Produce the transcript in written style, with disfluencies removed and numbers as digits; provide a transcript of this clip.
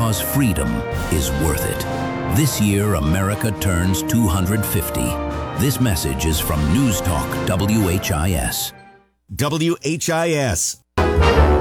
because freedom is worth it. This year, America turns 250. This message is from News Talk WHIS. WHIS.